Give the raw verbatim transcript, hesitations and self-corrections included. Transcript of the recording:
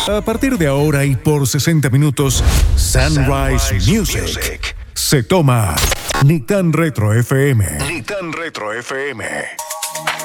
A partir de ahora y por sesenta minutos, Sunrise, Sunrise Music, Music se toma Ni Tan Retro F M. Ni Tan Retro F M.